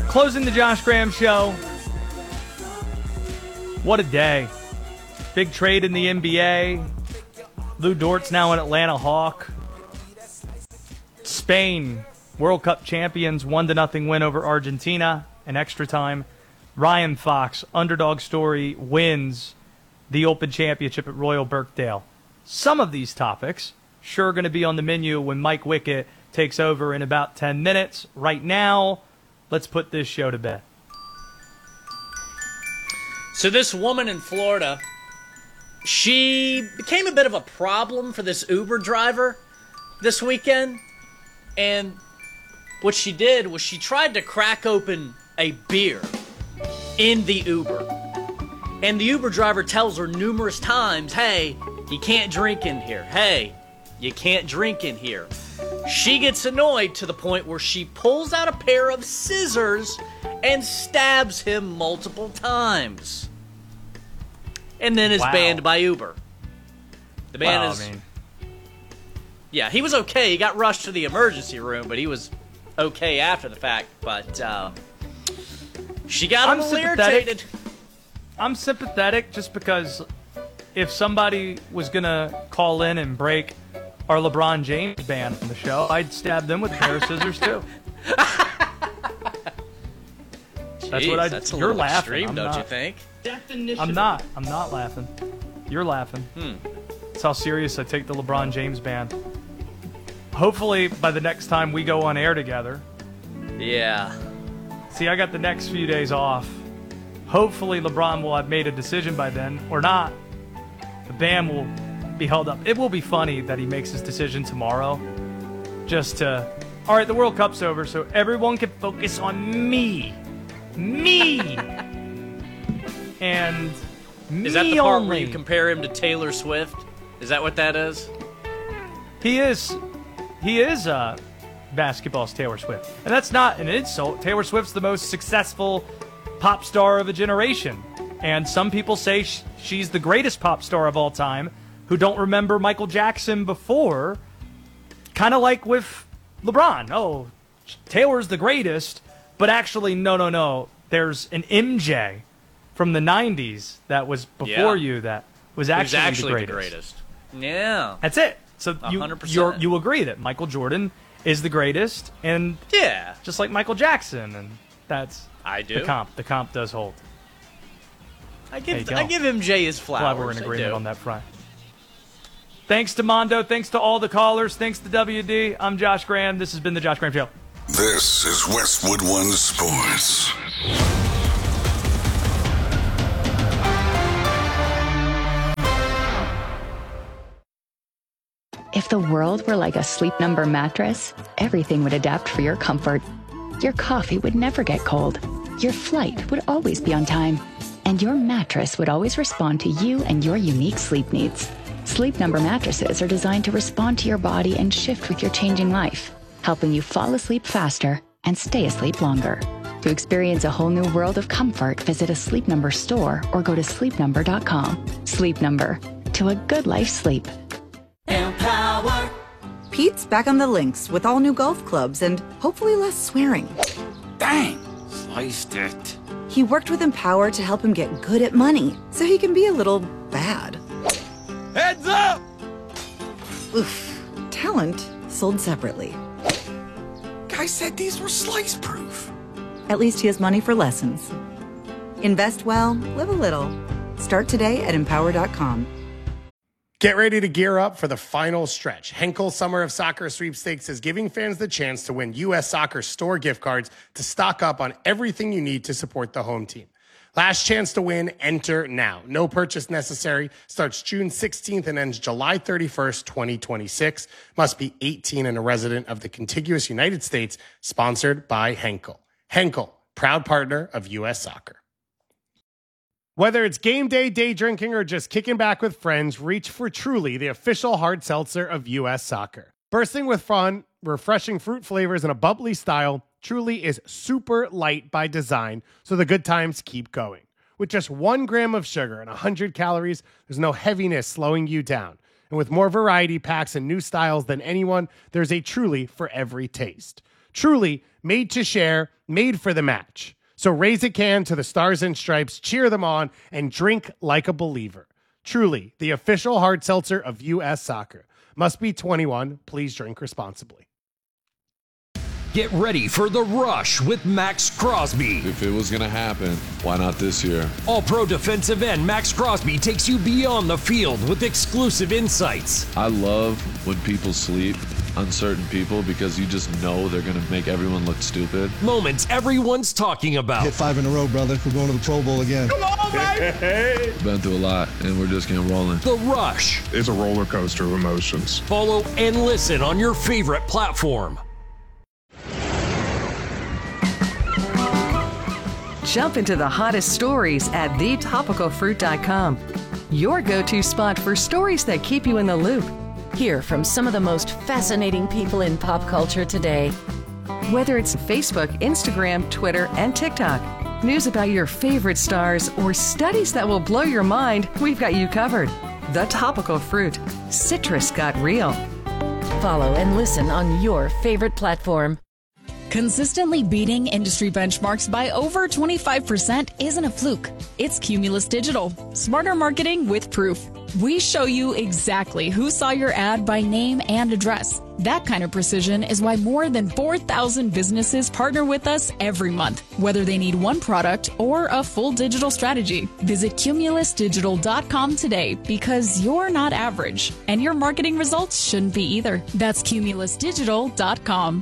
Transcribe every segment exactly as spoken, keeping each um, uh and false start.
Closing the Josh Graham Show. What a day. Big trade in the N B A. Lou Dort's now an Atlanta Hawk. Spain, World Cup champions, one to nothing win over Argentina in extra time. Ryan Fox, underdog story, wins the Open Championship at Royal Birkdale. Some of these topics sure going to be on the menu when Mike Wickett takes over in about ten minutes. Right now, let's put this show to bed. So this woman in Florida, she became a bit of a problem for this Uber driver this weekend. And what she did was she tried to crack open a beer in the Uber. And the Uber driver tells her numerous times, hey, you can't drink in here. Hey, you can't drink in here. She gets annoyed to the point where she pulls out a pair of scissors and stabs him multiple times. And then is Wow. banned by Uber. The ban Well, is... I mean, Yeah, he was okay. He got rushed to the emergency room, but he was okay after the fact. But uh, she got a I'm little sympathetic. irritated. I'm sympathetic just because if somebody was going to call in and break our LeBron James ban from the show, I'd stab them with a pair of scissors too. That's Jeez, what I. That's a You're little laughing. extreme, I'm don't not. you think? I'm not. I'm not laughing. You're laughing. Hmm. That's how serious I take the LeBron James ban. Hopefully, by the next time we go on air together. Yeah. See, I got the next few days off. Hopefully, LeBron will have made a decision by then, or not. The ban will be held up. It will be funny that he makes his decision tomorrow. Just to, all right, the World Cup's over, so everyone can focus on me. Me! And me Is that the part only. where you compare him to Taylor Swift? Is that what that is? He is, he is uh, basketball's Taylor Swift. And that's not an insult. Taylor Swift's the most successful pop star of a generation. And some people say sh- she's the greatest pop star of all time who don't remember Michael Jackson before. Kind of like with LeBron. Oh, Taylor's the greatest. But actually, no, no, no. There's an M J from the nineties that was before Yeah. you that was actually, Who's actually the the greatest. greatest. Yeah. That's it. So you one hundred percent. you're, you agree that Michael Jordan is the greatest, and Yeah. just like Michael Jackson, and that's I do. the comp. The comp does hold. I There you give go. I give M J his flowers. Glad we're in I agreement do. on that front. Thanks to Mondo. Thanks to all the callers. Thanks to W D. I'm Josh Graham. This has been the Josh Graham Show. This is Westwood One Sports. If the world were like a Sleep Number mattress, everything would adapt for your comfort. Your coffee would never get cold. Your flight would always be on time. And your mattress would always respond to you and your unique sleep needs. Sleep Number mattresses are designed to respond to your body and shift with your changing life, helping you fall asleep faster and stay asleep longer. To experience a whole new world of comfort, visit a Sleep Number store or go to sleep number dot com. Sleep Number. To a good life sleep. Empower. Pete's back on the links with all new golf clubs and hopefully less swearing. Dang, sliced it. He worked with Empower to help him get good at money so he can be a little bad. Heads up! Oof. Talent sold separately. Guy said these were slice proof. At least he has money for lessons. Invest well, live a little. Start today at empower dot com. Get ready to gear up for the final stretch. Henkel Summer of Soccer Sweepstakes is giving fans the chance to win U S Soccer store gift cards to stock up on everything you need to support the home team. Last chance to win, enter now. No purchase necessary. Starts June sixteenth and ends July thirty-first, twenty twenty-six. Must be eighteen and a resident of the contiguous United States. Sponsored by Henkel. Henkel, proud partner of U S Soccer. Whether it's game day, day drinking, or just kicking back with friends, reach for Truly, the official hard seltzer of U S Soccer. Bursting with fun, refreshing fruit flavors, and a bubbly style, Truly is super light by design, so the good times keep going. With just one gram of sugar and one hundred calories, there's no heaviness slowing you down. And with more variety packs and new styles than anyone, there's a Truly for every taste. Truly, made to share, made for the match. So raise a can to the Stars and Stripes, cheer them on, and drink like a believer. Truly, the official hard seltzer of U S Soccer. Must be twenty-one. Please drink responsibly. Get ready for The Rush with Max Crosby. If it was going to happen, why not this year? All-pro defensive end Max Crosby takes you beyond the field with exclusive insights. I love when people sleep on certain people because you just know they're going to make everyone look stupid. Moments everyone's talking about. Hit five in a row, brother. We're going to the Pro Bowl again. Come on, baby! Been through a lot, and we're just getting rolling. The Rush. It's a roller coaster of emotions. Follow and listen on your favorite platform. Jump into the hottest stories at the topical fruit dot com. Your go-to spot for stories that keep you in the loop. Hear from some of the most fascinating people in pop culture today. Whether it's Facebook, Instagram, Twitter, and TikTok, news about your favorite stars, or studies that will blow your mind, we've got you covered. The Topical Fruit. Citrus got real. Follow and listen on your favorite platform. Consistently beating industry benchmarks by over twenty-five percent isn't a fluke. It's Cumulus Digital. Smarter marketing with proof. We show you exactly who saw your ad by name and address. That kind of precision is why more than four thousand businesses partner with us every month, whether they need one product or a full digital strategy. Visit cumulus digital dot com today because you're not average, and your marketing results shouldn't be either. That's cumulus digital dot com.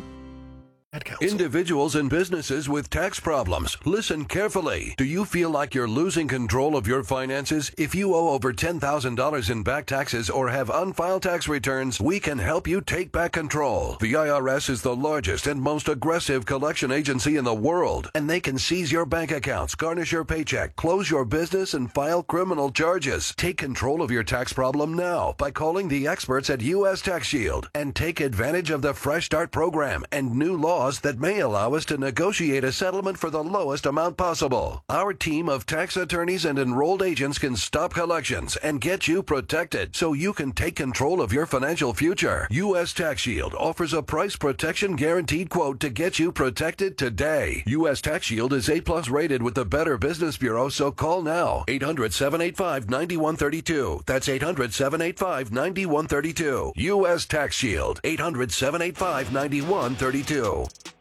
Individuals and businesses with tax problems, listen carefully. Do you feel like you're losing control of your finances? If you owe over ten thousand dollars in back taxes or have unfiled tax returns, we can help you take back control. The I R S is the largest and most aggressive collection agency in the world, and they can seize your bank accounts, garnish your paycheck, close your business, and file criminal charges. Take control of your tax problem now by calling the experts at U S Tax Shield and take advantage of the Fresh Start program and new laws that may allow us to negotiate a settlement for the lowest amount possible. Our team of tax attorneys and enrolled agents can stop collections and get you protected so you can take control of your financial future. U S Tax Shield offers a price protection guaranteed quote to get you protected today. U S Tax Shield is A plus rated with the Better Business Bureau, so call now. eight hundred, seven eight five, nine one three two. That's eight hundred, seven eight five, nine one three two. U S Tax Shield. eight hundred, seven eight five, nine one three two.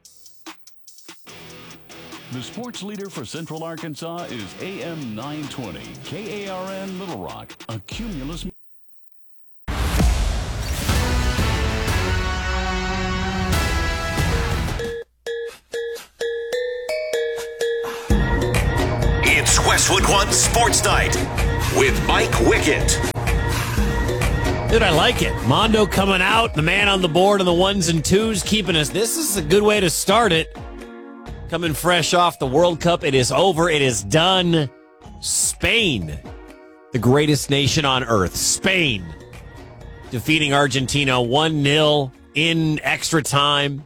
The sports leader for Central Arkansas is A M nine twenty, K A R N Little Rock, a Cumulus. It's Westwood One Sports Night with Mike Wickett. Dude, I like it. Mondo coming out, the man on the board on the ones and twos, keeping us. This is a good way to start it. Coming fresh off the World Cup. It is over. It is done. Spain, the greatest nation on earth. Spain defeating Argentina one nil in extra time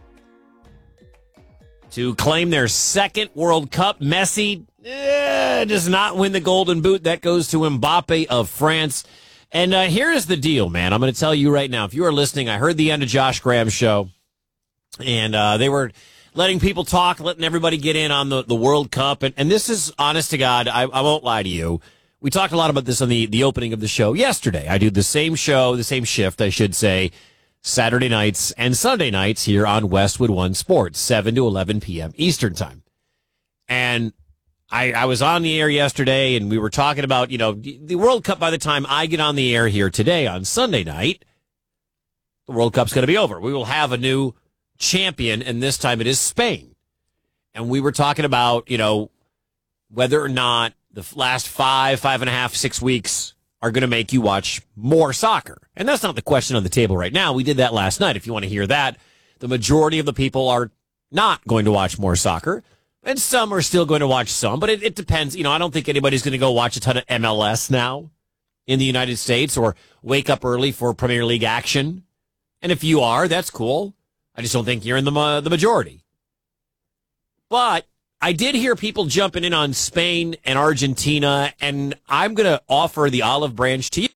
to claim their second World Cup. Messi eh, does not win the Golden Boot. That goes to Mbappe of France. And uh, here is the deal, man. I'm going to tell you right now. If you are listening, I heard the end of Josh Graham's show, and uh, they were letting people talk, letting everybody get in on the, the World Cup. And, and this is, honest to God, I, I won't lie to you. We talked a lot about this on the, the opening of the show yesterday. I do the same show, the same shift, I should say, Saturday nights and Sunday nights here on Westwood One Sports, seven to eleven p.m. Eastern Time. And I, I was on the air yesterday, and we were talking about, you know, the World Cup. By the time I get on the air here today on Sunday night, the World Cup's going to be over. We will have a new champion, and this time it is Spain. And we were talking about, you know, whether or not the last five, five and a half, six weeks are going to make you watch more soccer. And that's not the question on the table right now. We did that last night. If you want to hear that, the majority of the people are not going to watch more soccer, and some are still going to watch some, but it, it depends. You know, I don't think anybody's going to go watch a ton of M L S now in the United States or wake up early for Premier League action. And if you are, that's cool. I just don't think you're in the uh, the majority. But I did hear people jumping in on Spain and Argentina, and I'm going to offer the olive branch to you.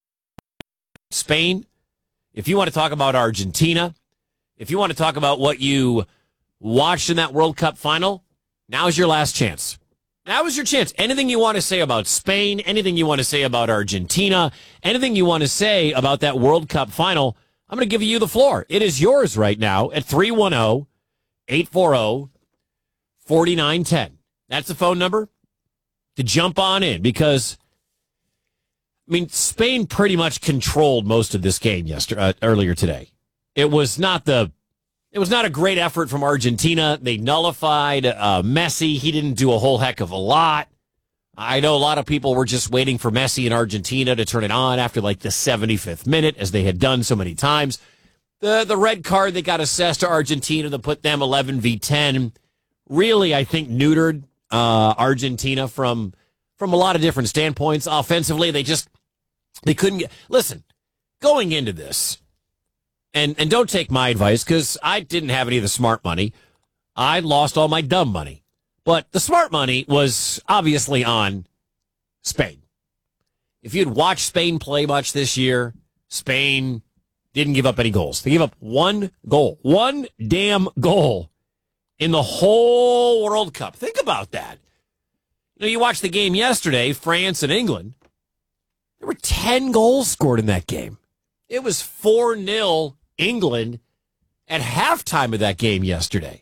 Spain, if you want to talk about Argentina, if you want to talk about what you watched in that World Cup final, now's your last chance. Now is your chance. Anything you want to say about Spain, anything you want to say about Argentina, anything you want to say about that World Cup final, I'm going to give you the floor. It is yours right now at three one zero, eight four zero, four nine one zero. That's the phone number to jump on in because, I mean, Spain pretty much controlled most of this game yesterday, uh, earlier today. It was not the, it was not a great effort from Argentina. They nullified uh, Messi. He didn't do a whole heck of a lot. I know a lot of people were just waiting for Messi in Argentina to turn it on after like the seventy-fifth minute, as they had done so many times. The the red card that got assessed to Argentina to put them eleven v ten really, I think, neutered uh, Argentina from from a lot of different standpoints. Offensively, they just they couldn't get. Listen, going into this, and and don't take my advice because I didn't have any of the smart money. I lost all my dumb money. But the smart money was obviously on Spain. If you'd watched Spain play much this year, Spain didn't give up any goals. They gave up one goal, one damn goal in the whole World Cup. Think about that. You know, you watched the game yesterday, France and England. There were ten goals scored in that game. It was four nil England at halftime of that game yesterday.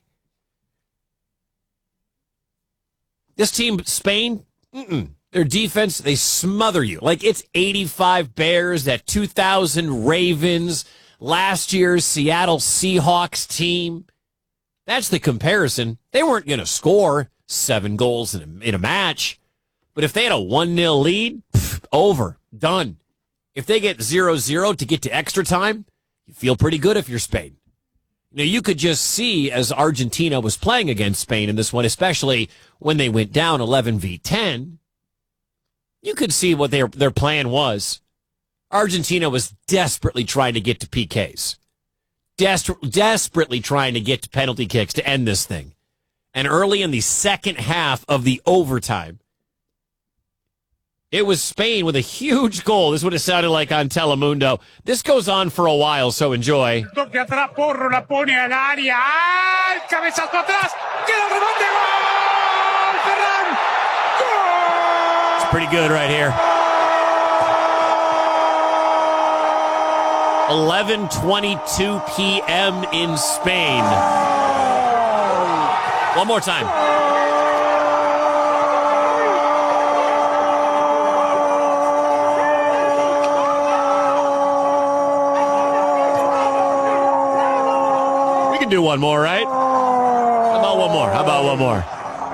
This team, Spain, mm-mm. Their defense, they smother you. Like it's eighty-five Bears, that two thousand Ravens, last year's Seattle Seahawks team. That's the comparison. They weren't going to score seven goals in a, in a match. But if they had a one nil lead, pff, over, done. If they get zero zero to get to extra time, you feel pretty good if you're Spain. Now, you could just see as Argentina was playing against Spain in this one, especially when they went down eleven v ten, you could see what their their plan was. Argentina was desperately trying to get to P Ks, Des- desperately trying to get to penalty kicks to end this thing. And early in the second half of the overtime, it was Spain with a huge goal. This is what it sounded like on Telemundo. This goes on for a while, so enjoy. Toque atrás, Porro la pone al área. ¡Ah! El cabezazo atrás. ¡Queda el remate! ¡Gol! ¡Ferran! ¡Gol! It's pretty good right here. eleven twenty-two p.m. in Spain. One more time. Do one more, right? How about one more? How about one more?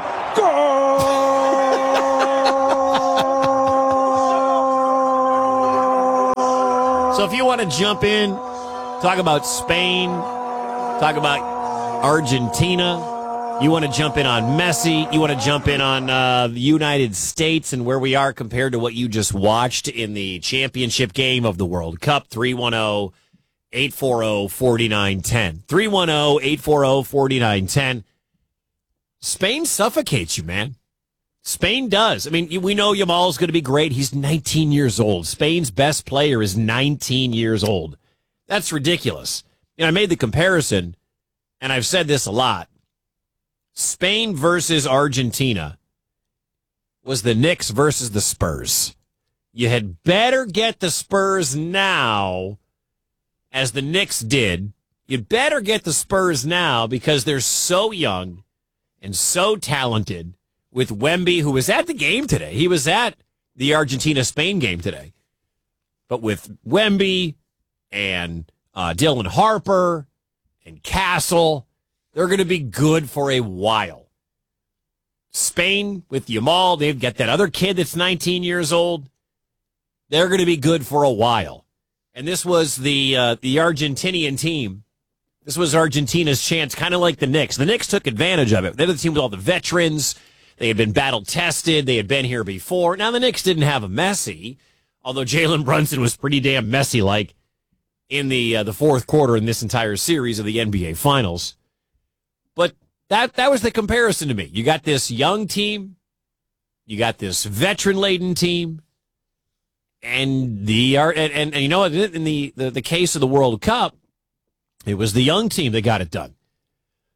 So if you want to jump in, talk about Spain, talk about Argentina, you want to jump in on Messi, you want to jump in on uh, the United States and where we are compared to what you just watched in the championship game of the World Cup, three one zero eight four zero, four nine one zero. three one zero, eight four zero, four nine one zero. Spain suffocates you, man. Spain does. I mean, we know Yamal's going to be great. He's nineteen years old. Spain's best player is nineteen years old. That's ridiculous. You know, I made the comparison, and I've said this a lot. Spain versus Argentina was the Knicks versus the Spurs. You had better get the Spurs now, as the Knicks did. You'd better get the Spurs now because they're so young and so talented with Wemby, who was at the game today. He was at the Argentina-Spain game today. But with Wemby and uh, Dylan Harper and Castle, they're going to be good for a while. Spain with Yamal, they've got that other kid that's nineteen years old. They're going to be good for a while. And this was the uh, the Argentinian team. This was Argentina's chance, kind of like the Knicks. The Knicks took advantage of it. They're the team with all the veterans. They had been battle-tested. They had been here before. Now, the Knicks didn't have a Messi, although Jalen Brunson was pretty damn Messi-like in the uh, the fourth quarter in this entire series of the N B A Finals. But that that was the comparison to me. You got this young team. You got this veteran-laden team. And the and, and, and you know, in the, the, the case of the World Cup, it was the young team that got it done.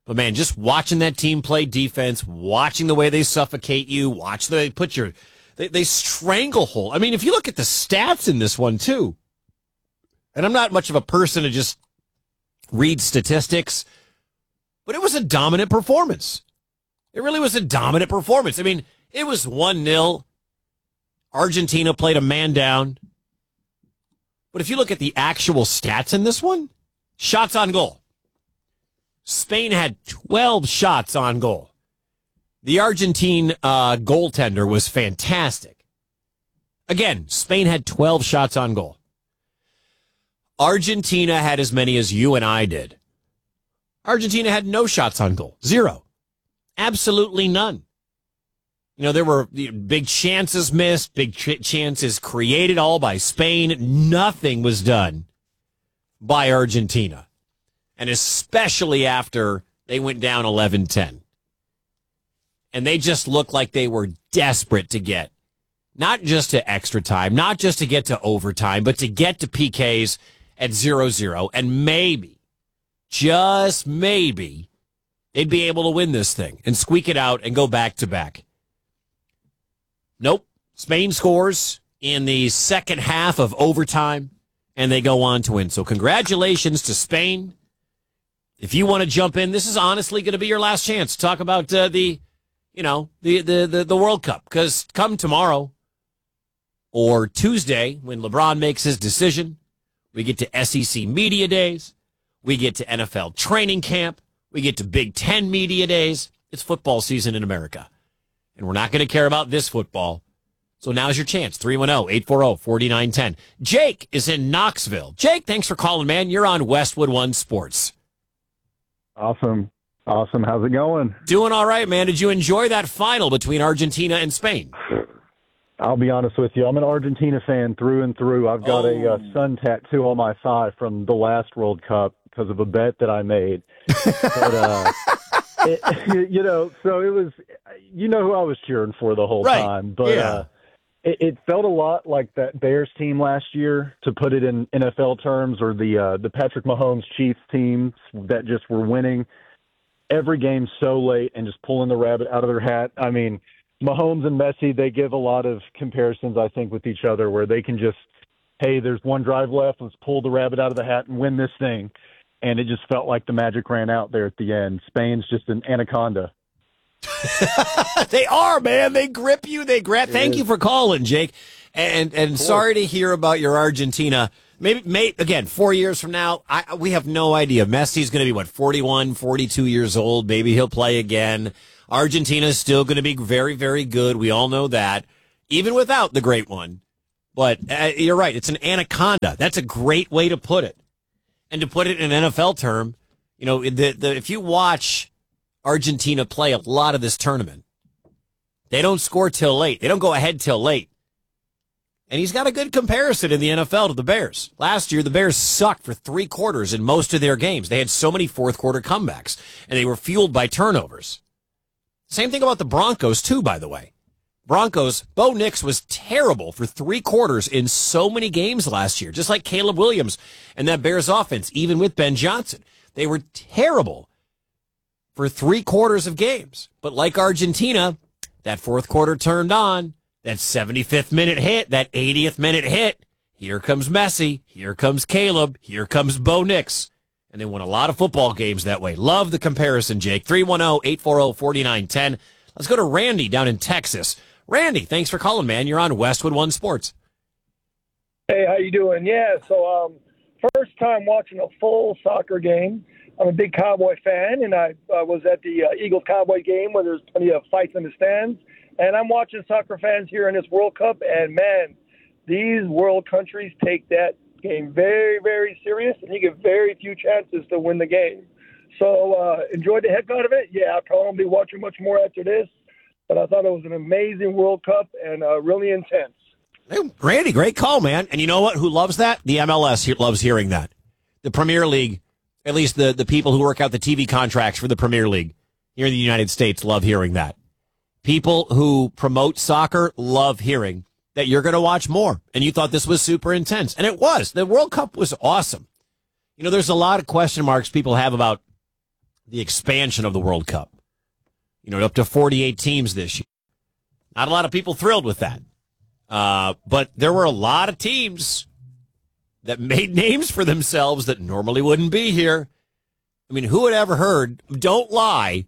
But, man, just watching that team play defense, watching the way they suffocate you, watch the way they put your they, – they stranglehold. I mean, if you look at the stats in this one, too, and I'm not much of a person to just read statistics, but it was a dominant performance. It really was a dominant performance. I mean, it was one nil. Argentina played a man down. But if you look at the actual stats in this one, shots on goal. Spain had twelve shots on goal. The Argentine uh, goaltender was fantastic. Again, Spain had twelve shots on goal. Argentina had as many as you and I did. Argentina had no shots on goal. Zero. Absolutely none. You know, there were big chances missed, big ch- chances created, all by Spain. Nothing was done by Argentina. And especially after they went down eleven ten. And they just looked like they were desperate to get, not just to extra time, not just to get to overtime, but to get to P Ks at zero zero. And maybe, just maybe, they'd be able to win this thing and squeak it out and go back to back. Nope. Spain scores in the second half of overtime, and they go on to win. So congratulations to Spain. If you want to jump in, this is honestly going to be your last chance to talk about uh, the, you know, the, the, the, the World Cup. Because come tomorrow or Tuesday, when LeBron makes his decision, we get to S E C Media Days. We get to N F L Training Camp. We get to Big Ten Media Days. It's football season in America. And we're not going to care about this football. So now's your chance. three one zero, eight four zero, four nine one zero. Jake is in Knoxville. Jake, thanks for calling, man. You're on Westwood One Sports. Awesome. Awesome. How's it going? Doing all right, man. Did you enjoy that final between Argentina and Spain? I'll be honest with you. I'm an Argentina fan through and through. I've got oh. a uh, sun tattoo on my thigh from the last World Cup because of a bet that I made. But, uh, it, you know, so it was, you know who I was cheering for the whole right. time. But yeah. uh, it, it felt a lot like that Bears team last year, to put it in N F L terms, or the uh, the Patrick Mahomes Chiefs teams that just were winning every game so late and just pulling the rabbit out of their hat. I mean, Mahomes and Messi, they give a lot of comparisons, I think, with each other, where they can just, hey, there's one drive left, let's pull the rabbit out of the hat and win this thing. And it just felt like the magic ran out there at the end. Spain's just an anaconda. They are, man. They grip you. They grab. It Thank is. you for calling, Jake. And and sorry to hear about your Argentina. Maybe, maybe again, four years from now, I, we have no idea. Messi's going to be, what, forty-one, forty-two years old. Maybe he'll play again. Argentina's still going to be very, very good. We all know that, even without the great one. But uh, you're right. It's an anaconda. That's a great way to put it. And to put it in an N F L term, you know, the, the, if you watch Argentina play a lot of this tournament, they don't score till late. They don't go ahead till late. And he's got a good comparison in the N F L to the Bears. Last year, the Bears sucked for three quarters in most of their games. They had so many fourth quarter comebacks, and they were fueled by turnovers. Same thing about the Broncos, too, by the way. Broncos, Bo Nix was terrible for three quarters in so many games last year, just like Caleb Williams and that Bears offense, even with Ben Johnson. They were terrible for three quarters of games. But like Argentina, that fourth quarter turned on, that seventy-fifth minute hit, that eightieth minute hit. Here comes Messi. Here comes Caleb. Here comes Bo Nix. And they won a lot of football games that way. Love the comparison, Jake. three one zero, eight four zero, four nine one zero. Let's go to Randy down in Texas. Randy, thanks for calling, man. You're on Westwood One Sports. Hey, how you doing? Yeah, so um, first time watching a full soccer game. I'm a big Cowboy fan, and I uh, was at the uh, Eagles-Cowboy game where there's plenty of fights in the stands. And I'm watching soccer fans here in this World Cup, and, man, these world countries take that game very, very serious, and you get very few chances to win the game. So uh, enjoyed the heck out of it. Yeah, I'll probably be watching much more after this. But I thought it was an amazing World Cup and uh, really intense. Hey, Randy, great call, man. And you know what? Who loves that? The M L S loves hearing that. The Premier League, at least the, the people who work out the T V contracts for the Premier League here in the United States love hearing that. People who promote soccer love hearing that you're going to watch more. And you thought this was super intense. And it was. The World Cup was awesome. You know, there's a lot of question marks people have about the expansion of the World Cup. You know, up to forty-eight teams this year. Not a lot of people thrilled with that. Uh, but there were a lot of teams that made names for themselves that normally wouldn't be here. I mean, who had ever heard, don't lie,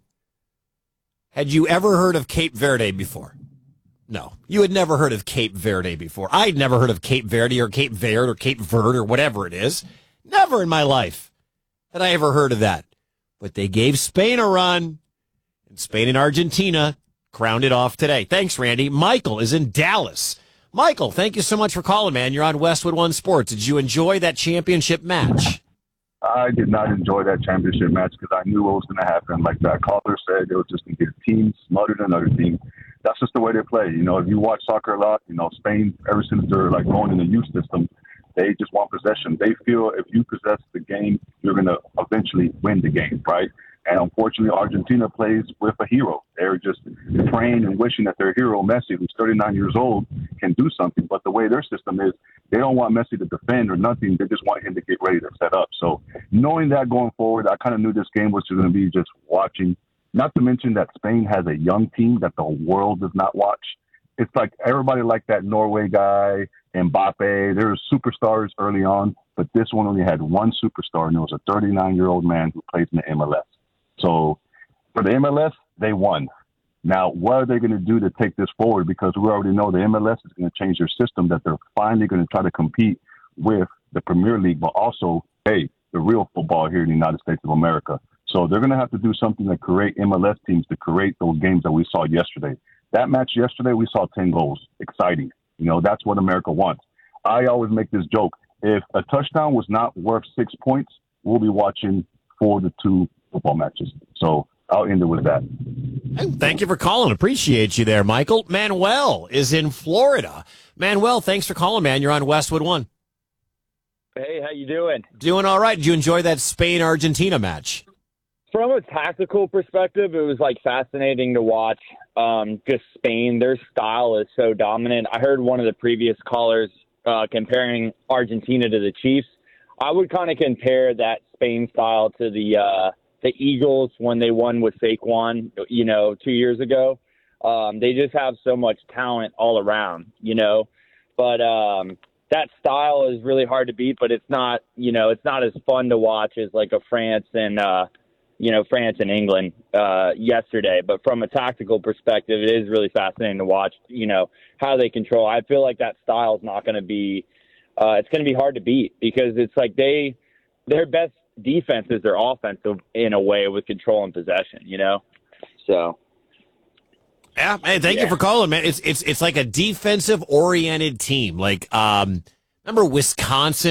had you ever heard of Cape Verde before? No, you had never heard of Cape Verde before. I'd never heard of Cape Verde or Cape Verde or Cape Verde or whatever it is. Never in my life had I ever heard of that. But they gave Spain a run, and Spain and Argentina crowned it off today. Thanks, Randy. Michael is in Dallas. Michael, thank you so much for calling, man. You're on Westwood One Sports. Did you enjoy that championship match? I did not enjoy that championship match because I knew what was going to happen. Like that caller said, it was just going to get a team smothered another team. That's just the way they play. You know, if you watch soccer a lot, you know, Spain, ever since they're like going in the youth system, they just want possession. They feel if you possess the game, you're going to eventually win the game, right? And unfortunately, Argentina plays with a hero. They're just praying and wishing that their hero, Messi, who's thirty-nine years old, can do something. But the way their system is, they don't want Messi to defend or nothing. They just want him to get ready to set up. So knowing that going forward, I kind of knew this game was going to be just watching. Not to mention that Spain has a young team that the world does not watch. It's like everybody like that Norway guy, Mbappe. There were superstars early on, but this one only had one superstar, and it was a thirty-nine-year-old man who plays in the M L S. So for the M L S, they won. Now, what are they going to do to take this forward? Because we already know the M L S is going to change their system, that they're finally going to try to compete with the Premier League, but also, hey, the real football here in the United States of America. So they're going to have to do something to create M L S teams to create those games that we saw yesterday. That match yesterday, we saw ten goals. Exciting. You know, that's what America wants. I always make this joke. If a touchdown was not worth six points, we'll be watching four to two football matches. So I'll end it with that. Thank you for calling. Appreciate you there, Michael. Manuel is in Florida. Manuel, thanks for calling, man. You're on Westwood One. Hey, how you doing? Doing all right. Did you enjoy that Spain-Argentina match? From a tactical perspective, it was like fascinating to watch. Um, just Spain, their style is so dominant. I heard one of the previous callers uh, comparing Argentina to the Chiefs. I would kind of compare that Spain style to the uh, the Eagles when they won with Saquon, you know, two years ago. Um, they just have so much talent all around, you know. But um, that style is really hard to beat, but it's not, you know, it's not as fun to watch as like a France and, uh, you know, France and England uh, yesterday. But from a tactical perspective, it is really fascinating to watch, you know, how they control. I feel like that style is not going to be, uh, it's going to be hard to beat because it's like they, their best defense is their offensive in a way with control and possession, you know? So. Yeah, man, thank yeah. you for calling, man. It's, it's, it's like a defensive oriented team. Like, um, remember Wisconsin?